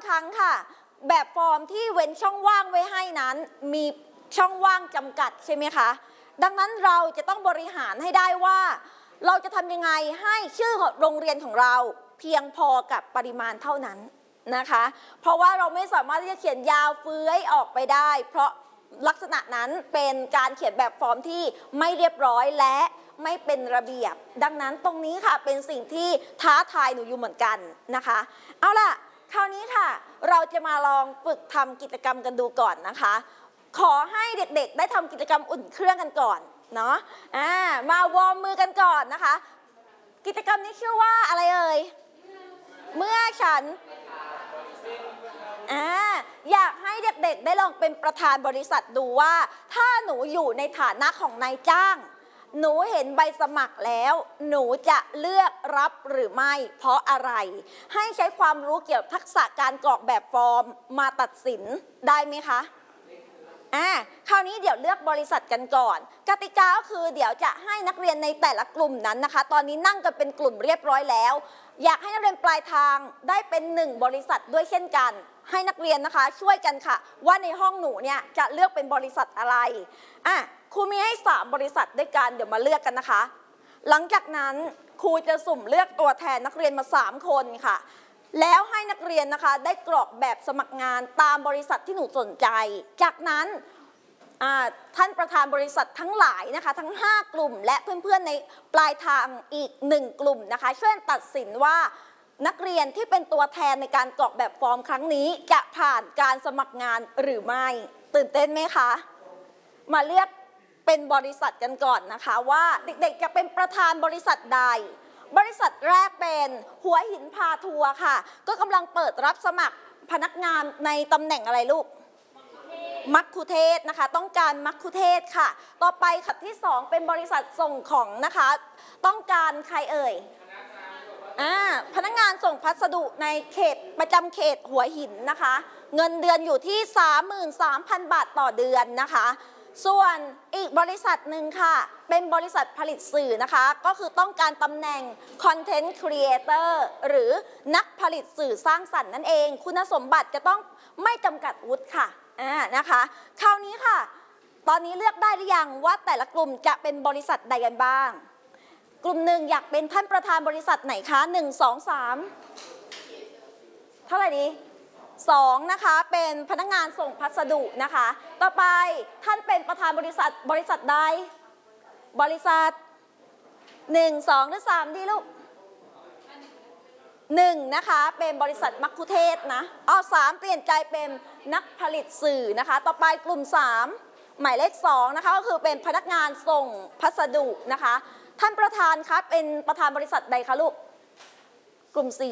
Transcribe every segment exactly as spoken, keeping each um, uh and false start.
ครั้งค่ะแบบฟอร์มที่เว้นช่องว่างไว้ให้นั้นมีช่องว่างจำกัดใช่ไหมคะดังนั้นเราจะต้องบริหารให้ได้ว่าเราจะทำยังไงให้ชื่อของโรงเรียนของเราเพียงพอกับปริมาณเท่านั้นนะคะเพราะว่าเราไม่สามารถที่จะเขียนยาวเฟื้อยออกไปได้เพราะลักษณะนั้นเป็นการเขียนแบบฟอร์มที่ไม่เรียบร้อยและไม่เป็นระเบียบดังนั้นตรงนี้ค่ะเป็นสิ่งที่ท้าทายหนูอยู่เหมือนกันนะคะเอาล่ะคราวนี้ค่ะเราจะมาลองฝึกทำกิจกรรมกันดูก่อนนะคะขอให้เด็กๆได้ทำกิจกรรมอุ่นเครื่องกันก่อนเนาะอ่ามาวอร์มมือกันก่อนนะคะกิจกรรมนี้ชื่อว่าอะไรเอ่ยเมื่อฉันอ่าอยากให้เด็กๆได้ลองเป็นประธานบริษัทดูว่าถ้าหนูอยู่ในฐานะของนายจ้างหนูเห็นใบสมัครแล้วหนูจะเลือกรับหรือไม่เพราะอะไรให้ใช้ความรู้เกี่ยวกับทักษะการกรอกแบบฟอร์มมาตัดสินได้ไหมคะอ่าคราวนี้เดี๋ยวเลือกบริษัทกันก่อนกติกาก็คือเดี๋ยวจะให้นักเรียนในแต่ละกลุ่มนั้นนะคะตอนนี้นั่งกันเป็นกลุ่มเรียบร้อยแล้วอยากให้นักเรียนปลายทางได้เป็นหนึ่งบริษัทด้วยเช่นกันให้นักเรียนนะคะช่วยกันค่ะว่าในห้องหนูเนี่ยจะเลือกเป็นบริษัทอะไรอ่ะครูมีให้สามบริษัทด้วยกันเดี๋ยวมาเลือกกันนะคะหลังจากนั้นครูจะสุ่มเลือกตัวแทนนักเรียนมาสามคนค่ะแล้วให้นักเรียนนะคะได้กรอกแบบสมัครงานตามบริษัทที่หนูสนใจจากนั้นท่านประธานบริษัททั้งหลายนะคะทั้งห้ากลุ่มและเพื่อนๆในปลายทางอีกหนึ่งกลุ่มนะคะช่วยตัดสินว่านักเรียนที่เป็นตัวแทนในการกรอกแบบฟอร์มครั้งนี้จะผ่านการสมัครงานหรือไม่ตื่นเต้นไหมคะมาเลือกเป็นบริษัทกันก่อนนะคะว่าเด็กๆจะเป็นประธานบริษัทใดบริษัทแรกเป็นหัวหินพาทัวร์ค่ะก็กำลังเปิดรับสมัครพนักงานในตำแหน่งอะไรลูกมัคคุเทศนะคะต้องการมัคคุเทศค่ะต่อไปขัดที่สองเป็นบริษัทส่งของนะคะต้องการใครเอ่ยอ่าพนักงานส่งพัสดุในเขตประจำเขตหัวหินนะคะเงินเดือนอยู่ที่ สามหมื่นสามพัน บาทต่อเดือนนะคะส่วนอีกบริษัทหนึ่งค่ะเป็นบริษัทผลิตสื่อนะคะก็คือต้องการตำแหน่ง Content Creator หรือนักผลิตสื่อสร้างสรรค์นั่นเองคุณสมบัติจะต้องไม่จำกัดวุฒิค่ะอ่านะคะคราวนี้ค่ะตอนนี้เลือกได้หรือยังว่าแต่ละกลุ่มจะเป็นบริษัทใดกันบ้างกลุ่มหนึ่งอยากเป็นท่านประธานบริษัทไหนคะหนึ่ง สอง สามเท่าไหร่ดีสองนะคะเป็นพนักงานส่งพัสดุนะคะต่อไปท่านเป็นประธานบริษัทบริษัทใดบริษัทหนึ่ง สองหรือสามดีลูกหนึ่งนะคะเป็นบริษัทมัคคุเทศนะเอาสามเปลี่ยนใจเป็นนักผลิตสื่อนะคะต่อไปกลุ่มสามหมายเลขสองนะคะก็คือเป็นพนักงานส่งพัสดุนะคะท่านประธานคะเป็นประธานบริษัทใดคะลูกกลุ่มสี่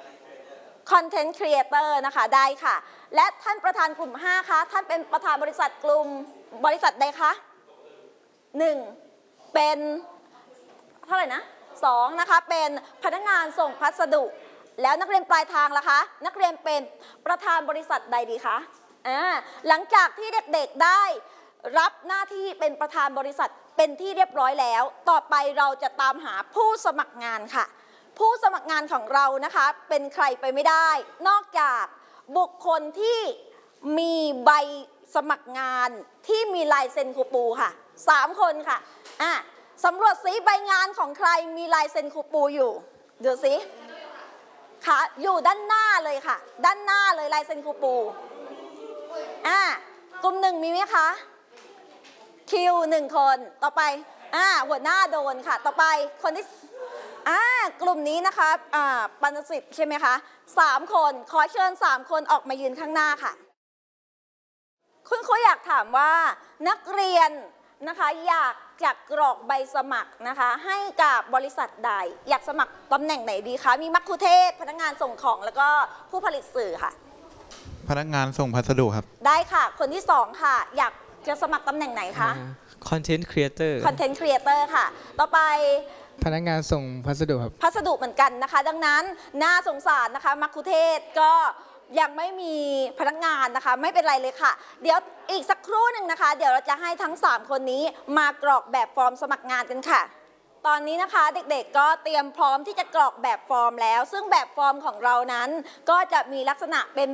Content Creator นะคะได้ค่ะและท่านประธานกลุ่มห้าคะท่านเป็นประธานบริษัทกลุ่มบริษัทใดคะหนึ่งเป็นเท่าไหร่นะสองนะคะเป็นพนักงานส่งพัสดุแล้วนักเรียนปลายทางล่ะคะนักเรียนเป็นประธานบริษัทใดดีคะอ่าหลังจากที่เด็กๆได้รับหน้าที่เป็นประธานบริษัทเป็นที่เรียบร้อยแล้วต่อไปเราจะตามหาผู้สมัครงานค่ะผู้สมัครงานของเรานะคะเป็นใครไปไม่ได้นอกจากบุคคลที่มีใบสมัครงานที่มีลายเซ็นครูปูค่ะสามคนค่ะอ่ะสำรวจซิใบงานของใครมีลายเซ็นครูปูอยู่ดูสิค่ะอยู่ด้านหน้าเลยค่ะด้านหน้าเลยลายเซ็นครูปูอ่ะกลุ่มหนึ่งมีไหมคะคิวหนึ่งคนต่อไปอ่าหัวหน้าโดนค่ะต่อไปคนที่อ่ากลุ่มนี้นะคะอ่าปันสิทธิ์ใช่ไหมคะสามคนขอเชิญสามคนออกมายืนข้างหน้าค่ะคุณครูอยากถามว่านักเรียนนะคะอยากจะกรอกใบสมัครนะคะให้กับบริษัทใดอยากสมัครตำแหน่งไหนดีคะมีมัคคุเทศพนักงานส่งของแล้วก็ผู้ผลิตสื่อค่ะพนักงานส่งพัสดุครับได้ค่ะคนที่สองค่ะอยากจะสมัครตำแหน่งไหนคะ Content Creator Content Creator ค่ะต่อไปพนักงานส่งพัสดุครับพัสดุเหมือนกันนะคะดังนั้นน่าสงสารนะคะมัคคุเทศก็ยังไม่มีพนักงานนะคะไม่เป็นไรเลยค่ะเดี๋ยวอีกสักครู่หนึ่งนะคะเดี๋ยวเราจะให้ทั้งสามคนนี้มากรอกแบบฟอร์มสมัครงานกันค่ะตอนนี้นะคะเด็กๆก็เตรียมพร้อมที่จะกรอกแบบฟอร์มแล้วซึ่งแบบฟอร์มของเรานั้นก็จะมีลักษณะเป็น